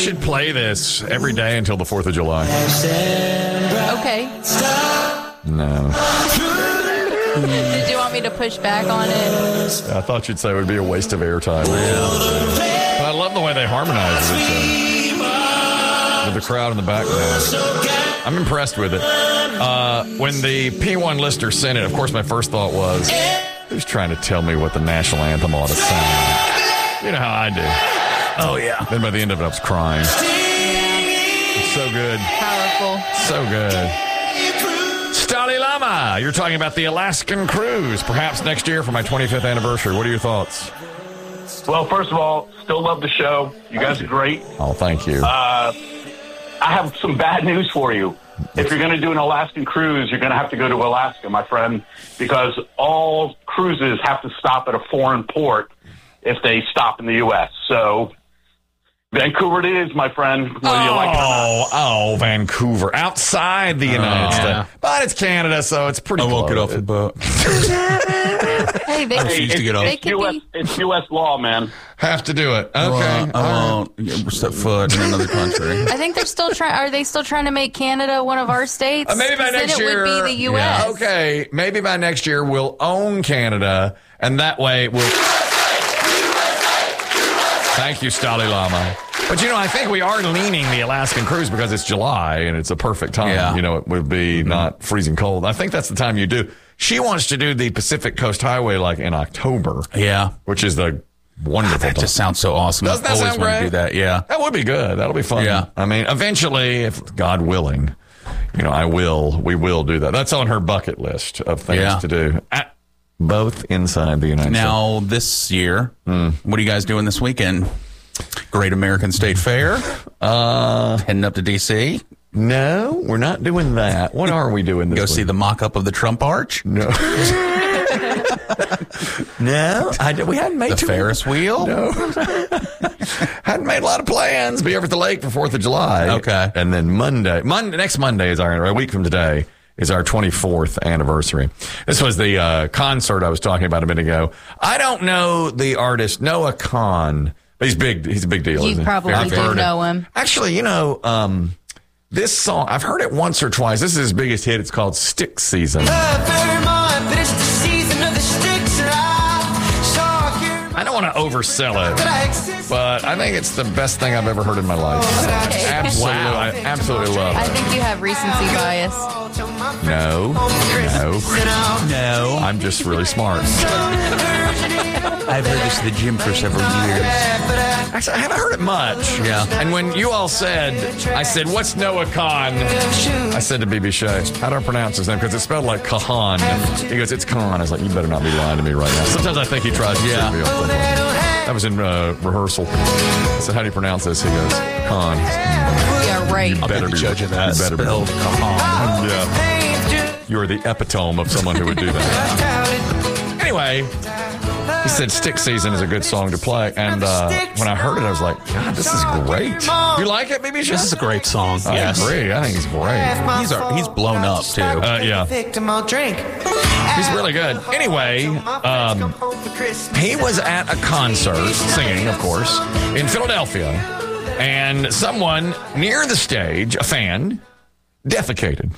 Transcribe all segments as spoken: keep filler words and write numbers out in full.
should play this every day until the fourth of July. Okay. No. Did you want me to push back on it? I thought you'd say it would be a waste of airtime. But I love the way they harmonize with, uh, with the crowd in the background. I'm impressed with it. Uh, when the P one lister sent it, of course, my first thought was, who's trying to tell me what the national anthem ought to sound? You know how I do. Oh, yeah. Then by the end of it, I was crying. It's so good. Powerful. So good. Stali Lama, you're talking about the Alaskan cruise, perhaps next year for my twenty-fifth anniversary. What are your thoughts? Well, first of all, still love the show. You guys are great. Oh, thank you. Uh, I have some bad news for you. If you're going to do an Alaskan cruise, you're going to have to go to Alaska, my friend, because all cruises have to stop at a foreign port if they stop in the U S. So Vancouver it is, my friend, whether oh, you like it or not. Oh, Vancouver. Outside the United Oh. States. But it's Canada, so it's pretty I won't close. get off the boat. Hey, they, I refuse to get off. they It's could U S, be. it's U S law, man. Have to do it. Okay. Well, I won't step foot in another country. I think they're still trying. Are they still trying to make Canada one of our states? Uh, maybe by 'Cause then next it year. would be the U S. Yeah. Okay. Maybe by next year we'll own Canada, and that way we'll. Thank you, Stali Lama. But, you know, I think we are leaning the Alaskan cruise because it's July and it's a perfect time. Yeah. You know, it would be Mm-hmm. not freezing cold. I think that's the time you do. She wants to do the Pacific Coast Highway like in October. Yeah. Which is the wonderful That time. just sounds so awesome. Doesn't that I always sound want to great? do that. Yeah. That would be good. That'll be fun. Yeah. I mean, eventually, if God willing, you know, I will, we will do that. That's on her bucket list of things Yeah. to do. At, both inside the United States. Now, this year, what are you guys doing this weekend? Great American State Fair? Uh, Heading up to D C? no, we're not doing that. What are we doing this Go week? see the mock-up of the Trump Arch? No. no, I, we hadn't made The too Ferris wheel? No. Hadn't made a lot of plans. Be over at the lake for fourth of July. Okay. And then Monday, Monday, next Monday is our, a week from today, is our twenty-fourth anniversary. This was the uh, concert I was talking about a minute ago. I don't know the artist, Noah Kahan. He's big. He's a big deal. You isn't he? probably I've do heard it. know him. Actually, you know, um, this song, I've heard it once or twice. This is his biggest hit. It's called Stick Season. I don't want to oversell it, but I think it's the best thing I've ever heard in my life. Absolutely. I absolutely love I it. think you have recency bias. No, no, No. I'm just really smart. I've heard this at the gym for several years. Actually, I haven't heard it much. Yeah. And when you all said, I said, what's Noah Kahan? I said to B B Shea, how do I pronounce his name? Because it's spelled like Kahan. He goes, it's Kahan. I was like, you better not be lying to me right now. Sometimes I think he tries to Yeah. trip me up. That was in uh, rehearsal. I said, how do you pronounce this? He goes, Kahan. Yeah, right. You better the be judge of that. You better be. Spelled Kahan. Yeah. You're the epitome of someone who would do that. Anyway, he said Stick Season is a good song to play. And uh, when I heard it, I was like, God, this is great. You like it, B B Shea? This is a great song. I yes. agree. I think he's great. He's, our, he's blown up, too. Uh, yeah. He's really good. Anyway, um, he was at a concert, singing, of course, in Philadelphia. And someone near the stage, a fan, defecated.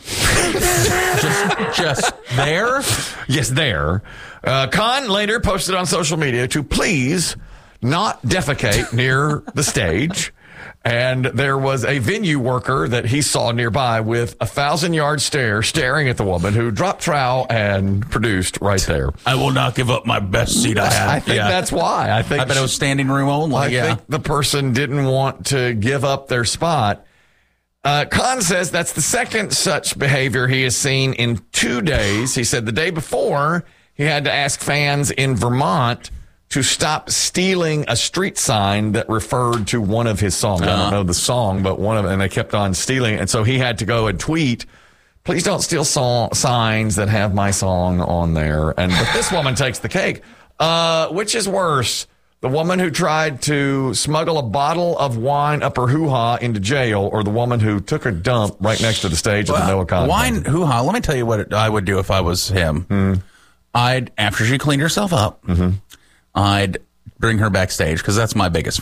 just, just there? Yes, there. Uh, Khan later posted on social media to please not defecate near the stage. And there was a venue worker that he saw nearby with a thousand yard stare staring at the woman who dropped trowel and produced right there. I will not give up my best seat I had. I think Yeah. that's why. I think I bet it was standing room only. I yeah. think the person didn't want to give up their spot. Uh, Khan says that's the second such behavior he has seen in two days. He said the day before he had to ask fans in Vermont to stop stealing a street sign that referred to one of his songs. Uh-huh. I don't know the song, but one of them, and they kept on stealing it. And so he had to go and tweet, please don't steal song, signs that have my song on there. And but this woman takes the cake. Uh, which is worse? The woman who tried to smuggle a bottle of wine up her hoo-ha into jail, or the woman who took a dump right next to the stage at the Noah Kahan Wine concert? hoo-ha. Let me tell you what it, I would do if I was him. Mm. I'd, after she cleaned herself up, Mm-hmm. I'd bring her backstage because that's my biggest fan.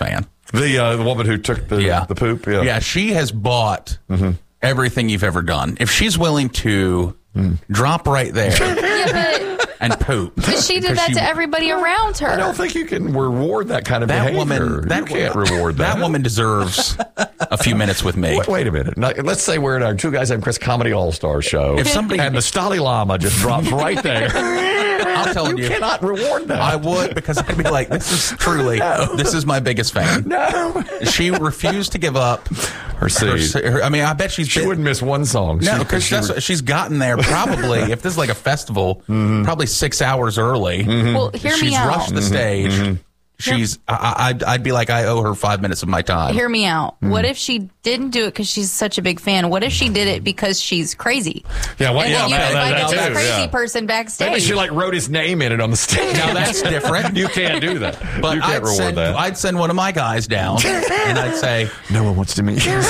The uh, the woman who took the Yeah. the poop. Yeah. Yeah, she has bought everything you've ever done. If she's willing to drop right there Yeah, and poop. but, but she did 'cause that she- to everybody around her. I don't think you can reward that kind of That behavior. woman, that you can't reward that. That woman deserves a few minutes with me. Wait, wait a minute. Now, let's say we're at our Two Guys Named Chris Comedy All Star show. If somebody- and the Stali Lama just drops right there, I'm telling you you, cannot reward that. I would, because I'd be like, this is truly, this is my biggest fan. no. She refused to give up Her seed. her- her- I mean, I bet she's She been, wouldn't miss one song. No, She- because she that's would- she's gotten there probably. If this is like a festival, probably six hours early. Well, hear she's me out. rushed the stage. She's. I, I'd, I'd be like, I owe her five minutes of my time. Hear me out. What if she didn't do it because she's such a big fan? What if she did it because she's crazy? Yeah, well, And yeah, then you that- that- invited that this too, crazy yeah. person backstage. Maybe she like wrote his name in it on the stage. Now that's different. You can't do that. But you can't I'd reward send, that. I'd send one of my guys down, and I'd say, no one wants to meet you.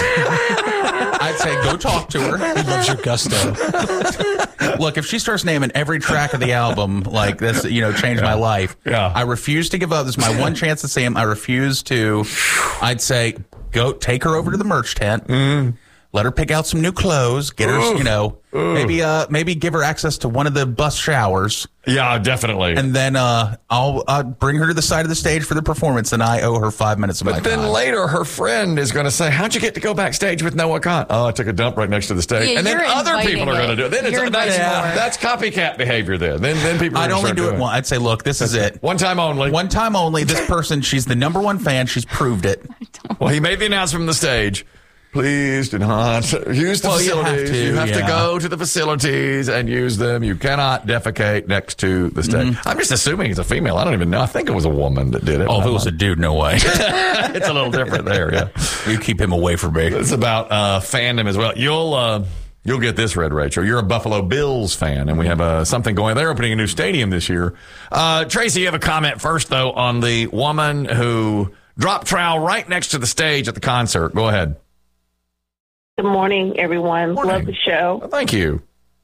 I'd say, go talk to her. He loves your gusto. Look, if she starts naming every track of the album like this, you know, changed my life. Yeah. I refuse to give up. This is my one chance to see him. I refuse to. I'd say, go take her over to the merch tent. Mm. Let her pick out some new clothes. Get her, you know, maybe uh, maybe give her access to one of the bus showers, Yeah, definitely. and then uh, I'll uh, bring her to the side of the stage for the performance, and I owe her five minutes of my But then time. later, her friend is going to say, "How'd you get to go backstage with Noah Khan?" Oh, I took a dump right next to the stage. Yeah, and then you're other inviting people are it. going to do it. Then it's, You're that's, inviting more. that's copycat behavior. Then, then, then people. Are I'd gonna only start do doing it once. I'd say, look, this is it. One time only. One time only. This person, she's the number one fan. She's proved it. Well, he made the announcement from the stage. Please do not use the Well, you have facilities. to, You have to yeah. go to the facilities and use them. You cannot defecate next to the stage. I'm just assuming it's a female. I don't even know. I think it was a woman that did it. Oh, if it was a dude, no way. it's a little different there. Yeah. You keep him away from me. It's about uh, fandom as well. You'll uh, you'll get this, Red Rachel. You're a Buffalo Bills fan, and we have uh, something going. They're opening a new stadium this year. Uh, Tracy, you have a comment first, though, on the woman who dropped trowel right next to the stage at the concert. Go ahead. Good morning, everyone. Morning. Love the show. Well, thank you.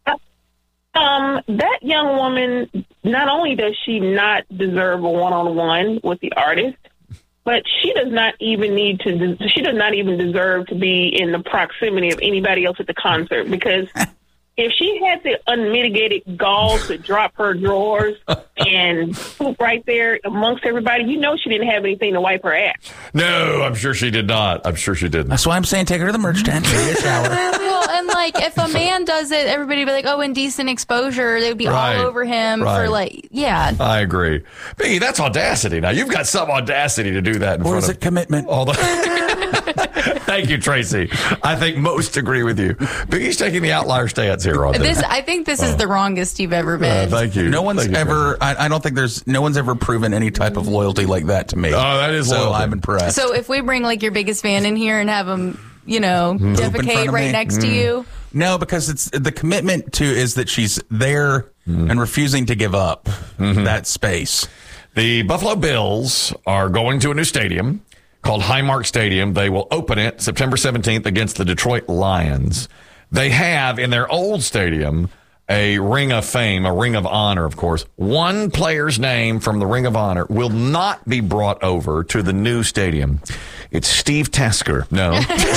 Um, that young woman, not only does she not deserve a one-on-one with the artist, but she does not even need to. She does not even deserve to be in the proximity of anybody else at the concert, because if she had the unmitigated gall to drop her drawers and poop right there amongst everybody, you know she didn't have anything to wipe her ass. No, I'm sure she did not. I'm sure she didn't. That's why I'm saying take her to the merch tent, give her a shower. Well, and like if a man does it, everybody would be like, "Oh, indecent exposure." They would be Right. all over him Right. for like, yeah. I agree. Biggie, that's audacity. Now, you've got some audacity to do that in Or front is of it commitment? all the. Thank you, Tracy. I think most agree with you. Biggie's taking the outlier stance here on this. This, I think this is the wrongest you've ever Uh, been. thank you. No one's Thank you, ever. I, I don't think there's. No one's ever proven any type of loyalty like that to me. Oh, that is so. loyalty. I'm impressed. So if we bring like your biggest fan in here and have him, you know, in front defecate of right me? next to you, No, because it's the commitment to is that she's there and refusing to give up that space. The Buffalo Bills are going to a new stadium called Highmark Stadium. They will open it September seventeenth against the Detroit Lions. They have in their old stadium a ring of fame, a ring of honor, of course. One player's name from the ring of honor will not be brought over to the new stadium. It's Steve Tasker. No.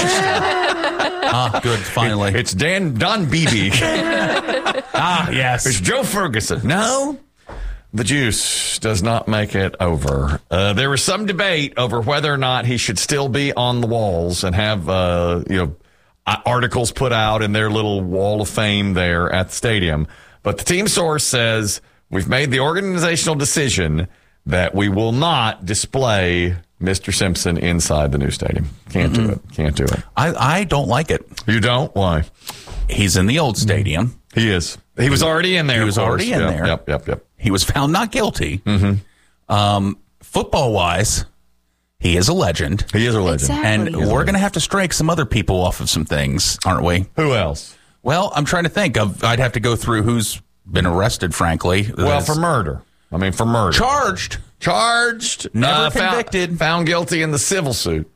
Ah, good. Finally. It's Dan Don Beebe. ah, yes. It's Joe Ferguson. No. The juice does not make it over. Uh, there was some debate over whether or not he should still be on the walls and have, uh, you know, articles put out in their little wall of fame there at the stadium. But the team source says we've made the organizational decision that we will not display Mister Simpson inside the new stadium. Can't Mm-mm. do it. Can't do it. I, I don't like it. You don't? Why? He's in the old stadium. He is. He was already in there. He was of course. already in Yep, there. Yep, yep, yep. He was found not guilty. Mm-hmm. Um, football wise, he is a legend. He is a legend. Exactly. And He is a we're legend. going to have to strike some other people off of some things, aren't we? Who else? Well, I'm trying to think of. I'd have to go through who's been arrested, frankly. Well, That's for murder. I mean, for murder. charged. Charged. Never uh, found- convicted. Found, guilty in the civil suit.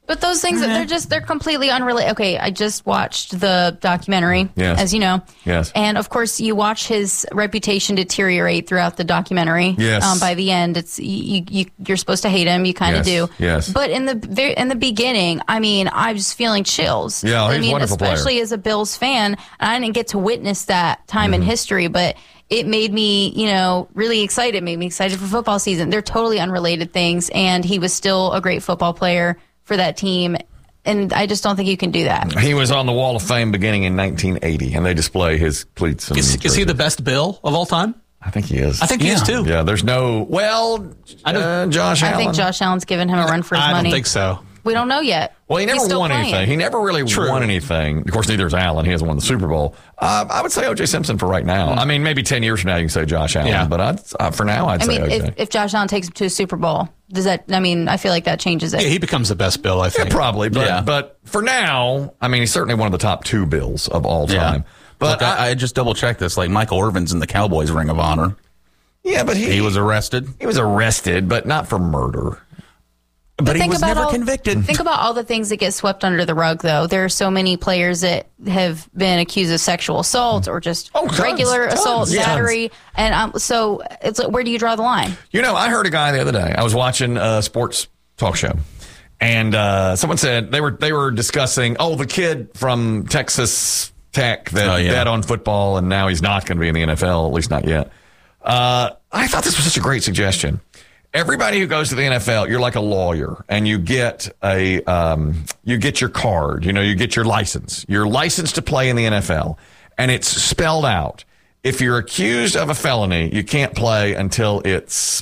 But those things, they're just, they're completely unrelated. Okay, I just watched the documentary, Yes. as you know. Yes. And, of course, you watch his reputation deteriorate throughout the documentary. Yes. Um, by the end, it's you, you, you're supposed to hate him. You kind of Yes. do. Yes. But in the ve- in the beginning, I mean, I was feeling chills. Yeah, he's I a mean, wonderful player. especially as a Bills fan. And I didn't get to witness that time Mm-hmm. in history, but it made me, you know, really excited. Made me excited for football season. They're totally unrelated things. And he was still a great football player for that team. And I just don't think you can do that. He was on the Wall of Fame beginning in nineteen eighty, and they display his cleats. And Is, is he the best Bill of all time? I think he is. I think he is too. Yeah, there's no. Well, I don't- uh, Josh I Allen. think Josh Allen's given him a run for his I money. don't think so. We don't know yet. Well, he He's never still won playing. anything. He never really True. won anything. Of course, neither is Allen. He hasn't won the Super Bowl. Uh, I would say O J Simpson for right now. I mean, maybe ten years from now you can say Josh Allen, Yeah. but I'd, uh, for now I'd I say mean, O J. if, if Josh Allen takes him to a Super Bowl, does that? I mean, I feel like that changes it. Yeah, he becomes the best Bill, I Yeah, think. probably, but Yeah. but for now, I mean, he's certainly one of the top two Bills of all Yeah. time. But Look, I, I just double checked this. Like Michael Irvin's in the Cowboys Ring of Honor. yeah, but he, He was arrested, he was arrested, but not for murder. but he think was about never all, convicted. Think about all the things that get swept under the rug, though. There are so many players that have been accused of sexual assault or just Oh, tons, regular tons, assault, yeah. battery, and um, so it's like, where do you draw the line? You know, I heard a guy the other day. I was watching a sports talk show, and uh, someone said they were they were discussing, oh, the kid from Texas Tech that Oh, yeah. bet on football, and now he's not going to be in the N F L, at least not yet. Uh, I thought this was such a great suggestion. Everybody who goes to the N F L, you're like a lawyer, and you get a um, you get your card. You know, you get your license. You're licensed to play in the N F L, and it's spelled out. If you're accused of a felony, you can't play until it's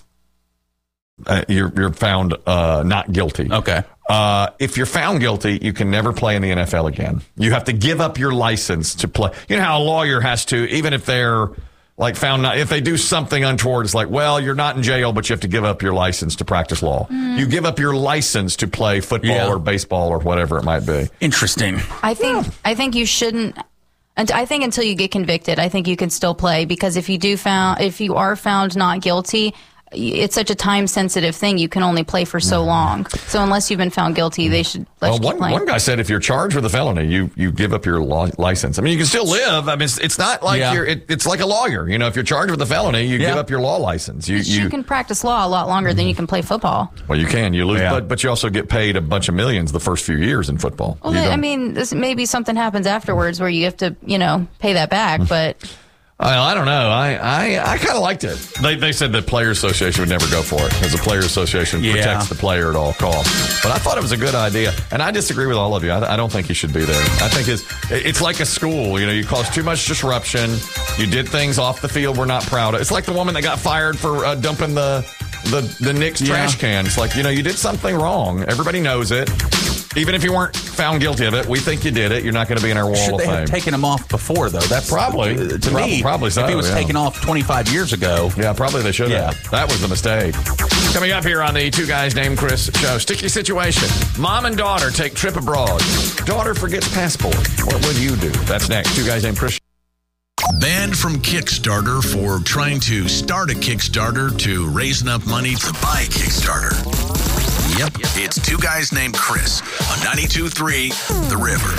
uh, you're you're found uh, not guilty. Okay. Uh, if you're found guilty, you can never play in the N F L again. You have to give up your license to play. You know how a lawyer has to, even if they're like found not, if they do something untoward, it's like, well, you're not in jail, but you have to give up your license to practice law. You give up your license to play football Yeah. or baseball or whatever it might be. Interesting. I think I think you shouldn't. And I think until you get convicted, I think you can still play, because if you do found if you are found not guilty, it's such a time sensitive thing. You can only play for so long. So unless you've been found guilty, they should let Well, you keep one, playing. one guy said if you're charged with a felony, you, you give up your law, license. I mean, you can still live. I mean, it's, it's not like Yeah. you're, it, it's like a lawyer. You know, if you're charged with a felony, you Yeah. give up your law license. You, you, you, can practice law a lot longer than you can play football. well, you can, you lose, Yeah. but, but you also get paid a bunch of millions the first few years in football. Well, You I don't- mean, this, maybe something happens afterwards where you have to, you know, pay that back. But I, I don't know. I, I, I kind of liked it. They, they said the Players Association would never go for it because the Players Association Yeah. protects the player at all costs. But I thought it was a good idea, and I disagree with all of you. I, I don't think he should be there. I think it's it's like a school. You know, you caused too much disruption. You did things off the field we're not proud of. It's like the woman that got fired for uh, dumping the the the Knicks Yeah. trash can. It's like, you know, you did something wrong. Everybody knows it. Even if you weren't found guilty of it, we think you did it. You're not going to be in our wall Should of they fame. have taken him off before, though? That's Probably. uh, to Prob- me. probably so, If he was yeah. taken off twenty-five years ago, Yeah, probably they should Yeah. have. That was the mistake. Coming up here on the Two Guys Named Chris show, sticky situation. Mom and daughter take trip abroad. Daughter forgets passport. What would you do? That's next. Two Guys Named Chris. Banned from Kickstarter for trying to start a Kickstarter to raise enough money to buy a Kickstarter. Yep, it's Two Guys Named Chris on ninety-two point three The River.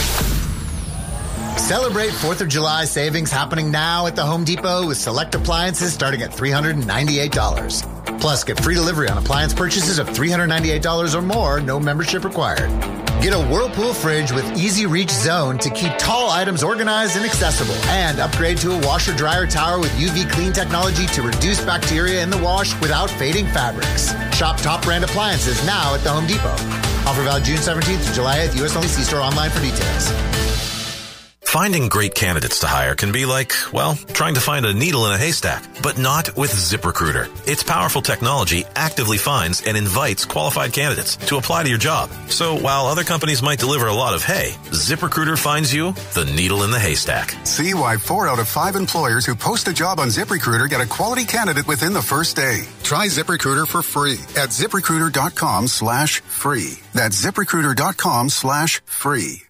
Celebrate fourth of July savings happening now at the Home Depot with select appliances starting at three hundred ninety-eight dollars. Plus, get free delivery on appliance purchases of three hundred ninety-eight dollars or more, no membership required. Get a Whirlpool fridge with Easy Reach Zone to keep tall items organized and accessible. And upgrade to a washer-dryer tower with U V clean technology to reduce bacteria in the wash without fading fabrics. Shop top brand appliances now at the Home Depot. Offer valid June seventeenth to July eighth. U S only. See store online for details. Finding great candidates to hire can be like, well, trying to find a needle in a haystack, but not with ZipRecruiter. Its powerful technology actively finds and invites qualified candidates to apply to your job. So while other companies might deliver a lot of hay, ZipRecruiter finds you the needle in the haystack. See why four out of five employers who post a job on ZipRecruiter get a quality candidate within the first day. Try ZipRecruiter for free at ZipRecruiter.com slash free. That's ZipRecruiter.com slash free.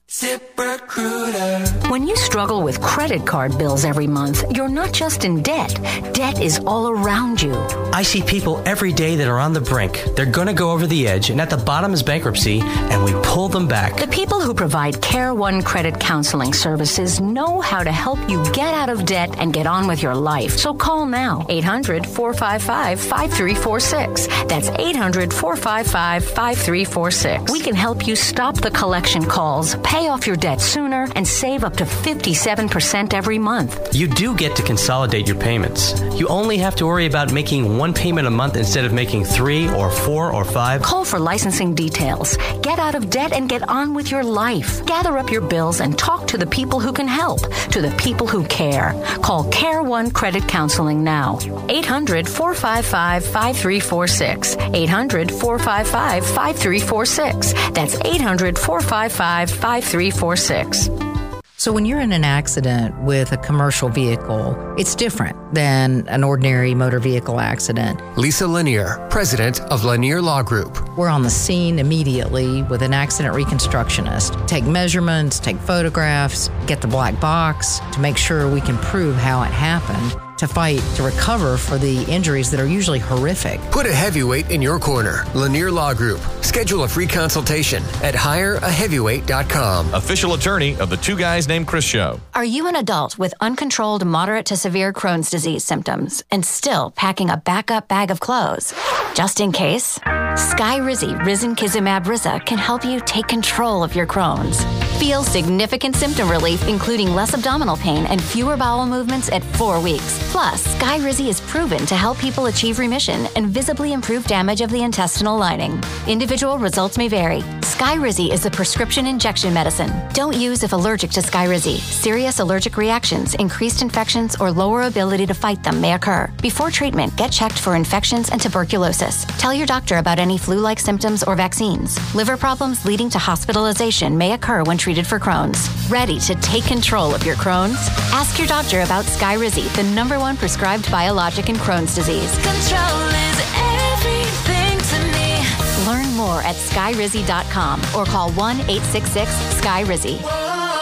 ZipRecruiter. When you struggle with credit card bills every month, you're not just in debt. Debt is all around you. I see people every day that are on the brink. They're going to go over the edge, and at the bottom is bankruptcy, and we pull them back. The people who provide Care One Credit Counseling Services know how to help you get out of debt and get on with your life. So call now. eight hundred, four five five, five three four six. That's eight hundred, four five five, five three four six. We can help you stop the collection calls, pay off your debt sooner, and save up to fifty-seven percent every month. You do get to consolidate your payments. You only have to worry about making one payment a month instead of making three or four or five. Call for licensing details. Get out of debt and get on with your life. Gather up your bills and talk to the people who can help, to the people who care. Call Care One Credit Counseling now. eight hundred, four five five, five three four six. eight hundred, four five five, five three four six. That's eight hundred, four five five, five three four six. So when you're in an accident with a commercial vehicle, it's different than an ordinary motor vehicle accident. Lisa Lanier, president of Lanier Law Group. We're on the scene immediately with an accident reconstructionist. Take measurements, take photographs, get the black box to make sure we can prove how it happened, to fight to recover for the injuries that are usually horrific. Put a heavyweight in your corner. Lanier Law Group. Schedule a free consultation at hire a heavyweight dot com. Official attorney of the Two Guys Named Chris show. Are you an adult with uncontrolled moderate to severe Crohn's disease symptoms and still packing a backup bag of clothes? Just in case, Skyrizi Risankizumab Riza can help you take control of your Crohn's. Feel significant symptom relief, including less abdominal pain and fewer bowel movements at four weeks. Plus, Skyrizi is proven to help people achieve remission and visibly improve damage of the intestinal lining. Individual results may vary. Skyrizi is a prescription injection medicine. Don't use if allergic to Skyrizi. Serious allergic reactions, increased infections, or lower ability to fight them may occur. Before treatment, get checked for infections and tuberculosis. Tell your doctor about any flu-like symptoms or vaccines. Liver problems leading to hospitalization may occur when treated for Crohn's. Ready to take control of your Crohn's? Ask your doctor about Skyrizi, the number one prescribed biologic in Crohn's disease. Control is everything to me. Learn more at skyrizi dot com or call one eight six six, S K Y R I Z I.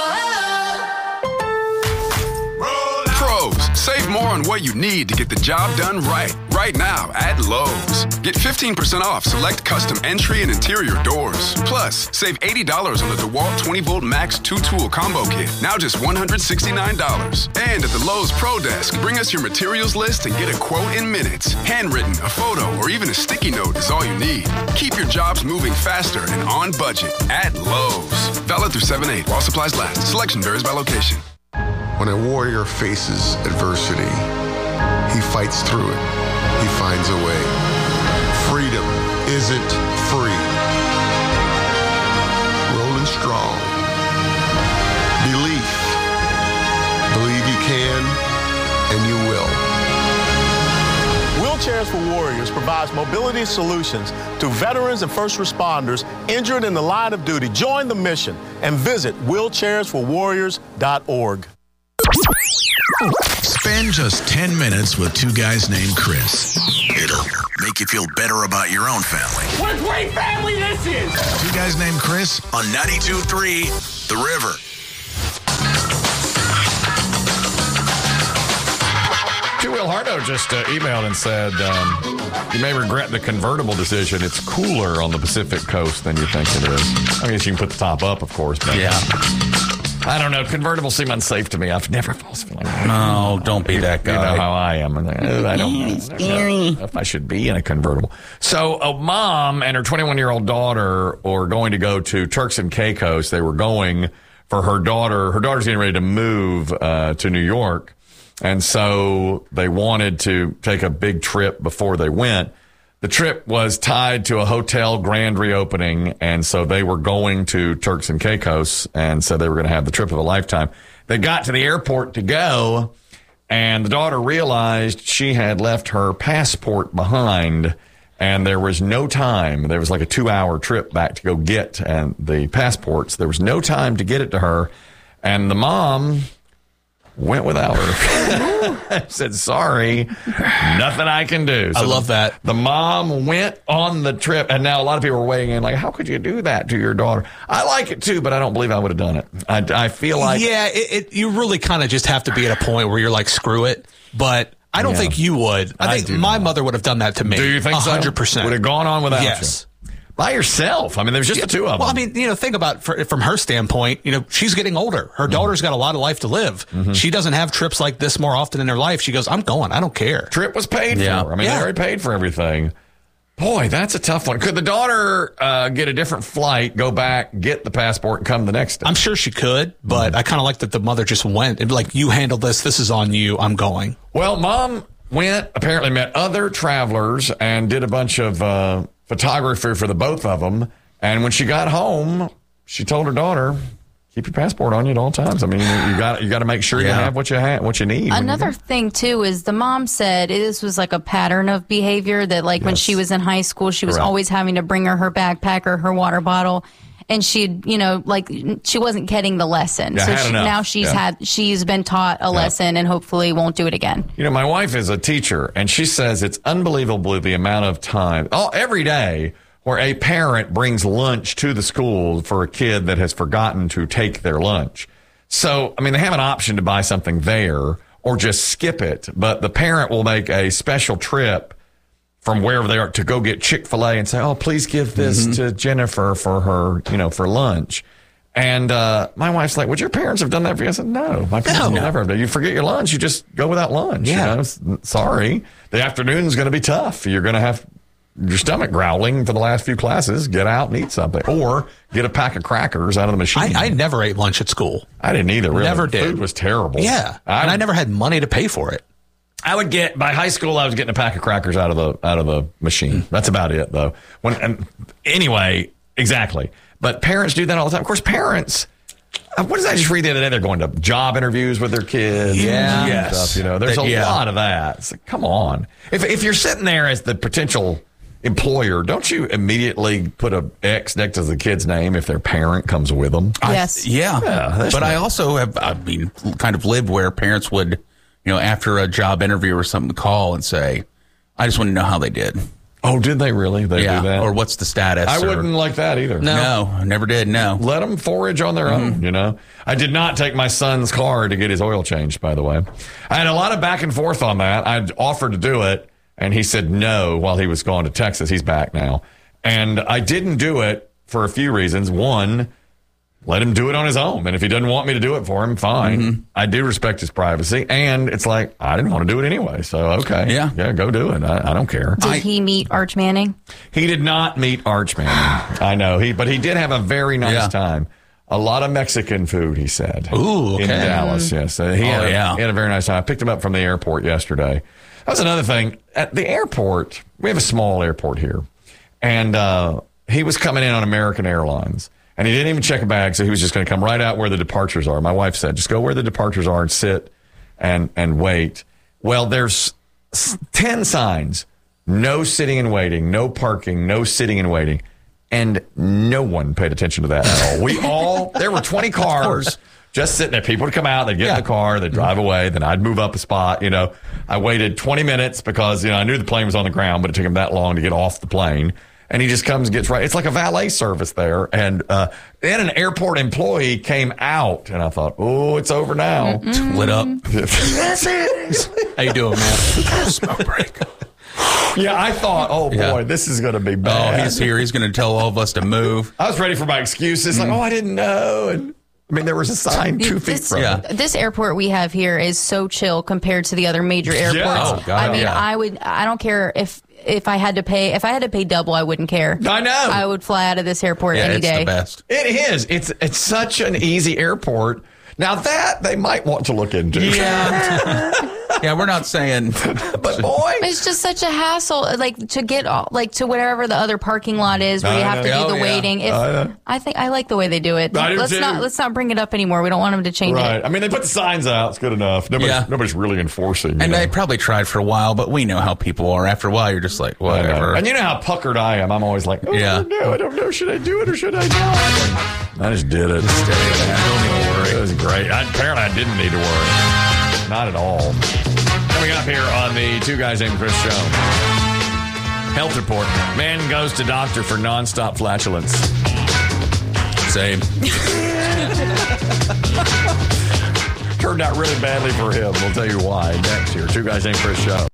Pros, save more on what you need to get the job done right. Right now at Lowe's. Get fifteen percent off select custom entry and interior doors. Plus, save eighty dollars on the DeWalt twenty volt Max two tool combo kit. Now just one hundred sixty-nine dollars. And at the Lowe's Pro Desk, bring us your materials list and get a quote in minutes. Handwritten, a photo, or even a sticky note is all you need. Keep your jobs moving faster and on budget at Lowe's. Valid through seven eight while supplies last. Selection varies by location. When a warrior faces adversity, he fights through it. He finds a way. Freedom isn't free. Rolling strong. Belief. Believe you can, and you will. Wheelchairs for Warriors provides mobility solutions to veterans and first responders injured in the line of duty. Join the mission and visit wheelchairs for warriors dot org. Spend just ten minutes with two guys named Chris. It'll make you feel better about your own family. What a great family this is! Two Guys Named Chris on ninety-two point three The River. Q. Will Hardo just uh, emailed and said, um, you may regret the convertible decision. It's cooler on the Pacific coast than you think it is. I guess you can put the top up, of course. But yeah. I don't know. Convertibles seem unsafe to me. I've never fallen like No, don't be that guy. You know how I am. I don't, I don't know if I should be in a convertible. So a mom and her twenty-one-year-old daughter were going to go to Turks and Caicos. They were going for her daughter. Her daughter's getting ready to move uh, to New York. And so they wanted to take a big trip before they went. The trip was tied to a hotel grand reopening, and so they were going to Turks and Caicos, and so they were going to have the trip of a lifetime. They got to the airport to go, and the daughter realized she had left her passport behind, and there was no time. There was like a two-hour trip back to go get and the passports. There was no time to get it to her, and the mom went without her. I said, sorry, nothing I can do. So I love the, that. The mom went on the trip, and now a lot of people are weighing in like, how could you do that to your daughter? I like it too, but I don't believe I would have done it. I, I feel like. Yeah, it, it, you really kind of just have to be at a point where you're like, screw it. But I don't Yeah. think you would. I I think do my not. mother would have done that to me. Do you think so? one hundred percent. Would have gone on without yes. you? By yourself. I mean, there's just the two of them. Well, I mean, you know, think about for, from her standpoint, you know, she's getting older. Her daughter's got a lot of life to live. Mm-hmm. She doesn't have trips like this more often in her life. She goes, I'm going. I don't care. Trip was paid Yeah. for. I mean, Yeah. they already paid for everything. Boy, that's a tough one. Could the daughter uh, get a different flight, go back, get the passport, and come the next day? I'm sure she could, but I kind of like that the mother just went and like, you handle this. This is on you. I'm going. Well, mom went, apparently met other travelers and did a bunch of uh, photography for the both of them. And when she got home, she told her daughter, keep your passport on you at all times. I mean, you, you got you got to make sure you Yeah. have what you have, what you need. Another thing too is the mom said this was like a pattern of behavior that like when Yes. she was in high school, she was Correct. always having to bring her her backpack or her water bottle. And she'd, you know, like she wasn't getting the lesson. Yeah, so had she, enough. now she's Yeah. had, she's been taught a lesson and hopefully won't do it again. You know, my wife is a teacher, and she says it's unbelievable the amount of time, oh, every day, where a parent brings lunch to the school for a kid that has forgotten to take their lunch. So, I mean, they have an option to buy something there or just skip it, but the parent will make a special trip from wherever they are to go get Chick-fil-A and say, oh, please give this Mm-hmm. to Jennifer for her, you know, for lunch. And uh, my wife's like, would your parents have done that for you? I said, no, my parents No. would never have done. You forget your lunch, you just go without lunch. Yeah. You know? S- Sorry. The afternoon's going to be tough. You're going to have your stomach growling for the last few classes. Get out and eat something. Or get a pack of crackers out of the machine. I, I never ate lunch at school. I didn't either, really. Never did. Food was terrible. Yeah. and I never had money to pay for it. I would get by high school. I was getting a pack of crackers out of the out of the machine. That's about it, though. When and anyway, exactly. But parents do that all the time. Of course, parents. uh, What did I just read the other day? They're going to job interviews with their kids. Yeah. and Yes. stuff, you know, there's That- a yeah. lot of that. It's like, come on. If if you're sitting there as the potential employer, don't you immediately put a X next to the kid's name if their parent comes with them? Yes. Yeah. Yeah, that's but I right. also have, I mean, kind of lived where parents would, you know, after a job interview or something, call and say, I just want to know how they did. Oh, did they really? They yeah. do that? Or what's the status? I or- wouldn't like that either. No, I never did. No. Let them forage on their own, you know. I did not take my son's car to get his oil changed, by the way. I had a lot of back and forth on that. I'd offered to do it, and he said no while he was going to Texas. He's back now. And I didn't do it for a few reasons. One, let him do it on his own. And if he doesn't want me to do it for him, fine. Mm-hmm. I do respect his privacy. And it's like, I didn't want to do it anyway. So, okay. Yeah. Yeah, go do it. I, I don't care. Did he meet Arch Manning? He did not meet Arch Manning. I know. He, but he did have a very nice Yeah. time. A lot of Mexican food, he said. Ooh, okay. In Dallas, yes. Uh, he, Oh, had a, yeah. he had a very nice time. I picked him up from the airport yesterday. That was another thing. At the airport, we have a small airport here. And uh, he was coming in on American Airlines. And he didn't even check a bag, so he was just going to come right out where the departures are. My wife said, just go where the departures are and sit and, and wait. Well, there's s- ten signs. No sitting and waiting, no parking, no sitting and waiting. And no one paid attention to that at all. We all, there were twenty cars just sitting there. People would come out, they'd get in the car, they'd drive away, then I'd move up a spot. You know, I waited twenty minutes because, you know, I knew the plane was on the ground, but it took him that long to get off the plane. And he just comes and gets right. It's like a valet service there. And uh, then an airport employee came out, and I thought, oh, it's over now. Lit up. That's it. How you doing, man? Smoke break. Yeah, I thought, oh, boy, Yeah. this is going to be Oh, bad. he's here. He's going to tell all of us to move. I was ready for my excuses. Like, oh, I didn't know. And I mean, there was a sign two feet This, from Yeah. it. this airport we have here is so chill compared to the other major airports. Oh, God, I mean, yeah. I would, I don't care if if I had to pay, if I had to pay double, I wouldn't care. I know. I would fly out of this airport Yeah, any it's day. the best. It is. It's it's such an easy airport. Now that they might want to look into. Yeah. Yeah, we're not saying. But boy, It's just such a hassle, like to get all, like to whatever the other parking lot is where I you have to know. do the Oh, yeah. waiting. If, I know. I think I like the way they do it. I do let's too. not let's not bring it up anymore. We don't want them to change right. it. I mean, they put the signs out. It's good enough. Nobody's, Yeah. nobody's really enforcing. you And know. they probably tried for a while, but we know how people are. After a while, you're just like, I know. whatever. And you know how puckered I am. I'm always like, oh, Yeah. I don't know. I don't know. Should I do it or should I not? I just did it. It was great. I, apparently, I didn't need to worry. not at all. Coming up here on the Two Guys Named Chris show. Health report. Man goes to doctor for nonstop flatulence. Same. Turned out really badly for him. We'll tell you why next year. Two Guys Named Chris show.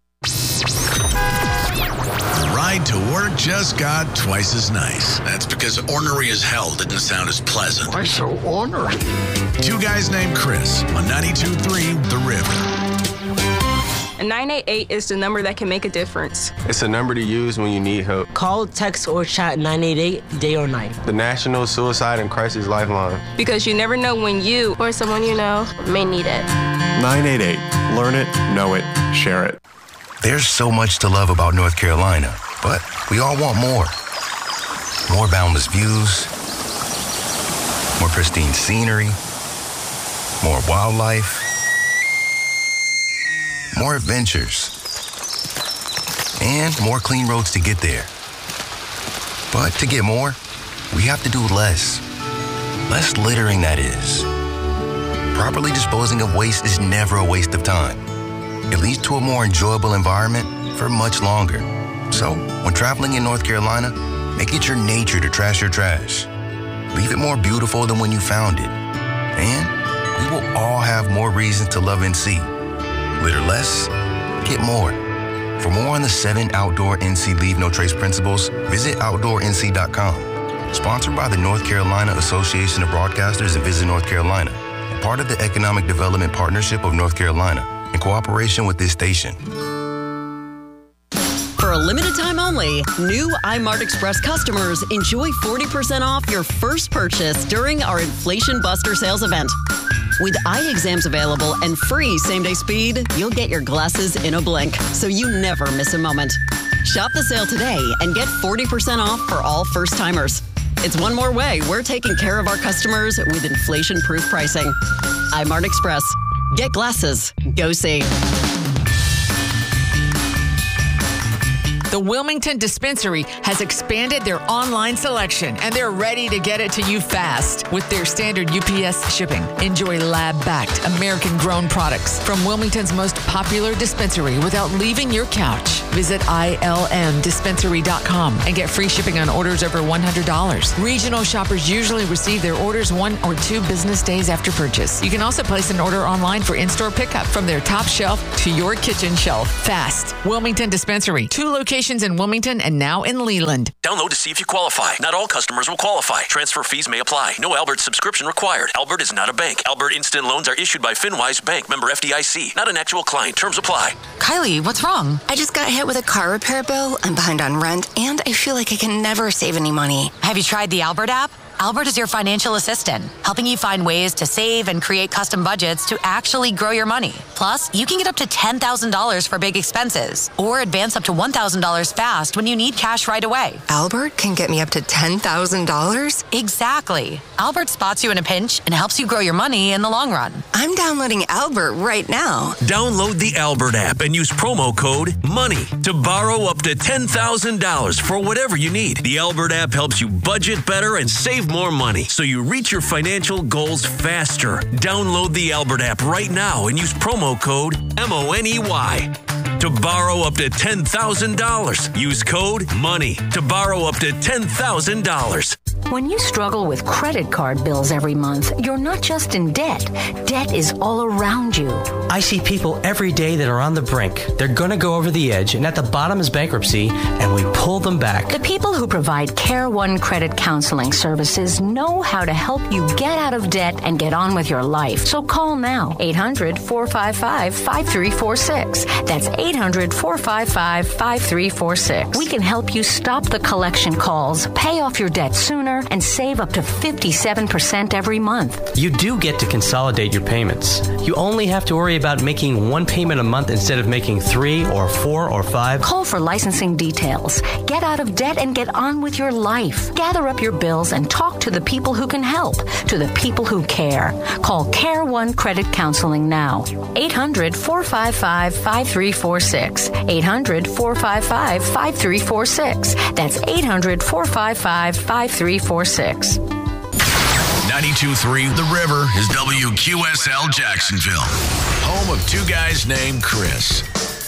The ride to work just got twice as nice. That's because ornery as hell didn't sound as pleasant. Why so ornery? Two Guys Named Chris on ninety-two point three The River. nine eight eight is the number that can make a difference. It's a number to use when you need help. Call, text, or chat nine eight eight day or night. The National Suicide and Crisis Lifeline. Because you never know when you or someone you know may need it. nine eight eight. Learn it, know it, share it. There's so much to love about North Carolina, but we all want more. More boundless views, more pristine scenery, more wildlife, more adventures, and more clean roads to get there. But to get more, we have to do less. Less littering, that is. Properly disposing of waste is never a waste of time. It leads to a more enjoyable environment for much longer. So, when traveling in North Carolina, make it your nature to trash your trash. Leave it more beautiful than when you found it. And we will all have more reasons to love N C. Litter less, get more. For more on the seven outdoor N C Leave No Trace principles, visit outdoor N C dot com. Sponsored by the North Carolina Association of Broadcasters and Visit North Carolina, part of the Economic Development Partnership of North Carolina, in cooperation with this station. For a limited time only, new iMart Express customers enjoy forty percent off your first purchase during our Inflation Buster sales event. With eye exams available and free same-day speed, you'll get your glasses in a blink, so you never miss a moment. Shop the sale today and get forty percent off for all first-timers. It's one more way we're taking care of our customers with inflation-proof pricing. iMart Express. Get glasses. Go see. The Wilmington Dispensary has expanded their online selection, and they're ready to get it to you fast with their standard U P S shipping. Enjoy lab-backed, American-grown products from Wilmington's most popular dispensary without leaving your couch. Visit I L M dispensary dot com and get free shipping on orders over one hundred dollars. Regional shoppers usually receive their orders one or two business days after purchase. You can also place an order online for in-store pickup from their top shelf to your kitchen shelf. Fast. Wilmington Dispensary. Two locations in Wilmington and now in Leland. Download to see if you qualify. Not all customers will qualify. Transfer fees may apply. No Albert subscription required. Albert is not a bank. Albert Instant Loans are issued by FinWise Bank, member F D I C. Not an actual client. Terms apply. Kylie, what's wrong? I just got hit with a car repair bill. I'm behind on rent, and I feel like I can never save any money. Have you tried the Albert app? Albert is your financial assistant, helping you find ways to save and create custom budgets to actually grow your money. Plus, you can get up to ten thousand dollars for big expenses or advance up to one thousand dollars fast when you need cash right away. Albert can get me up to ten thousand dollars? Exactly. Albert spots you in a pinch and helps you grow your money in the long run. I'm downloading Albert right now. Download the Albert app and use promo code MONEY to borrow up to ten thousand dollars for whatever you need. The Albert app helps you budget better and save more money so you reach your financial goals faster. Download the Albert app right now and use promo code M O N E Y to borrow up to ten thousand dollars. Use code MONEY to borrow up to ten thousand dollars. When you struggle with credit card bills every month, you're not just in debt. Debt is all around you. I see people every day that are on the brink. They're going to go over the edge, and at the bottom is bankruptcy, and we pull them back. The people who provide Care One Credit Counseling Services know how to help you get out of debt and get on with your life. So call now, eight hundred, four five five, five three four six. That's eight hundred, four five five, five three four six. We can help you stop the collection calls, pay off your debt sooner, and save up to fifty-seven percent every month. You do get to consolidate your payments. You only have to worry about making one payment a month instead of making three or four or five. Call for licensing details. Get out of debt and get on with your life. Gather up your bills and talk to the people who can help, to the people who care. Call Care One Credit Counseling now. eight hundred, four five five, five three four six. eight hundred, four five five, five three four six. That's eight hundred, four five five, five three four six. ninety-two point three The River is W Q S L Jacksonville, home of two guys named Chris.